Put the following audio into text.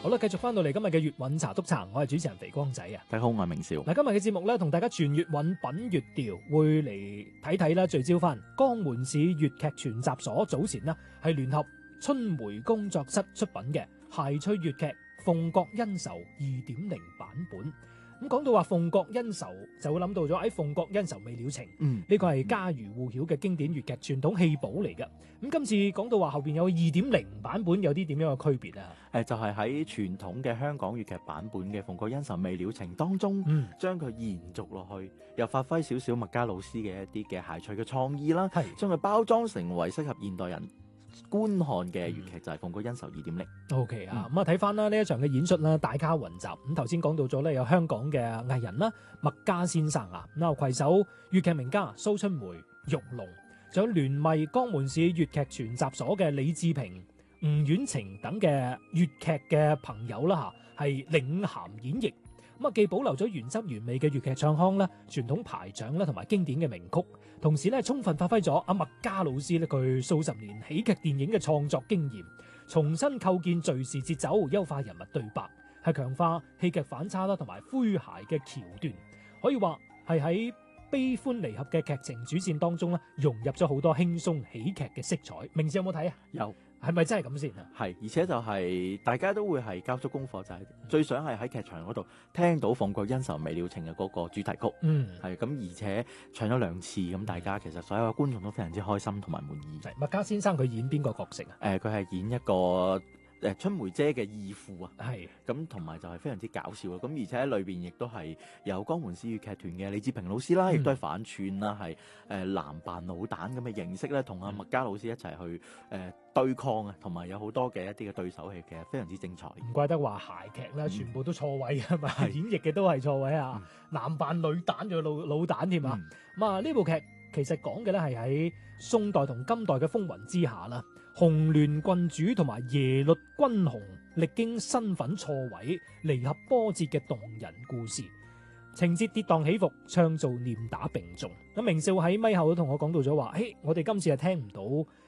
好啦，繼續翻到嚟今日嘅粵韻茶督茶，我係主持人肥光仔啊。 大家好，我係明少。 嗱，今日嘅節目咧，同大家傳粵韻品粵調，會嚟睇睇啦，聚焦翻江門市粵劇全集所早前啦，係聯合春梅工作室出品嘅諧趣粵劇《鳳閣恩仇》2.0版本。咁講到話鳳閣恩仇，就會諗到咗喺鳳閣恩仇未了情，呢個係家喻戶曉嘅經典粵劇傳統戲寶嚟嘅。咁今次講到話後邊有2.0版本，有啲點樣嘅區別啊？ 就係喺傳統嘅香港粵劇版本嘅《鳳閣恩仇未了情》當中，將佢延續落去，又發揮少少麥嘉老師嘅一啲嘅諧趣嘅創意啦，將佢包裝成為適合現代人觀看嘅粵劇，就係《鳳閣恩仇2.0》。 O.K. 啊，咁啊睇翻啦呢一場嘅演出啦，大咖雲集。咁頭先講到咗咧，有香港嘅藝人啦，麥嘉先生啊，咁啊攜手粵劇名家蘇春梅、玉龍，仲有聯袂江門市粵劇全集所嘅李志平、吳婉晴等嘅粵劇嘅朋友啦嚇，係領銜演繹。咁啊，既保留咗原汁原味嘅粵劇唱腔啦、傳統排掌啦，同埋經典嘅名曲，同時咧充分發揮咗阿麥嘉老師咧佢數十年喜劇電影嘅創作經驗，重新構建敘事節奏，優化人物對白，係強化戲劇反差啦，同埋詼諧嘅橋段，可以話係喺悲歡離合嘅劇情主線當中咧，融入咗好多輕鬆喜劇嘅色彩。明師有冇睇啊？ 有。 係咪真係咁先啊？ 係，而且就係大家都會係交足功課，就係最想係喺劇場嗰度聽到《鳳閣恩仇未了情》嘅嗰個主題曲。係咁，而且唱咗2次，咁大家其實所有嘅觀眾都非常之開心同埋滿意。 麥嘉先生佢演邊個角色啊？ 佢係演一個春梅姐嘅義父啊， 係咁同埋就係非常之搞笑啊！咁而且喺裏邊亦都係有江門市粵劇團嘅李志平老師啦，亦都係反串啦，係男扮老旦咁嘅形式咧，同阿麥嘉老師一齊去對抗啊，同埋有好多嘅一啲嘅對手戲嘅，非常之精彩。 唔怪得話諧劇啦，全部都錯位啊嘛，演繹嘅都係錯位啊，男扮女旦仲有老旦添啊！咁啊呢部劇其實講嘅咧係喺宋代同金代嘅風雲之下啦，紅鸞郡主同埋耶律君雄歷經身份錯位、離合波折嘅動人故事，情節跌宕起伏，唱做念打並重。咁明少喺咪後都同我講到咗話，我哋今次係聽唔到